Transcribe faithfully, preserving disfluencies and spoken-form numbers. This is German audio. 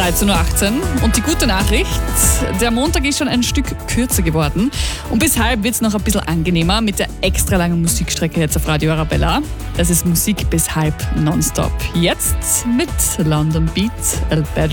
dreizehn Uhr achtzehn. Und die gute Nachricht, der Montag ist schon ein Stück kürzer geworden. Und bis halb wird es noch ein bisschen angenehmer mit der extra langen Musikstrecke jetzt auf Radio Arabella. Das ist Musik bis halb nonstop. Jetzt mit London Beat, El Better.